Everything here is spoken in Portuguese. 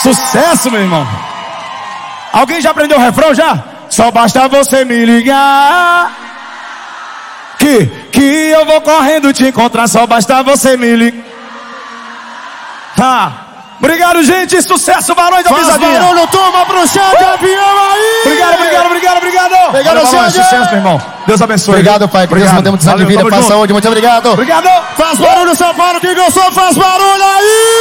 Sucesso, meu irmão. Alguém já aprendeu o refrão já? Só basta você me ligar que eu vou correndo te encontrar. Só basta você me ligar. Tá. Obrigado, gente. Sucesso, Barões da Pisadinha. Faz barulho, turma, pro chão de avião aí. Obrigado, sucesso, meu irmão. Deus abençoe. Obrigado, pai. Que Deus mantenha muitos anos de vida, paz, saúde. Muito obrigado. Obrigado. Faz barulho, São Paulo. Quem gostou, faz barulho aí.